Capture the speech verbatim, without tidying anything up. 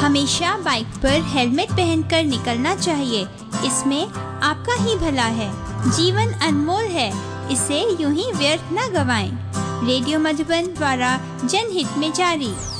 हमेशा बाइक पर हेलमेट पहनकर निकलना चाहिए, इसमें आपका ही भला है। जीवन अनमोल है, इसे यूं ही व्यर्थ न गवाएं। रेडियो मधुबन द्वारा जनहित में जारी।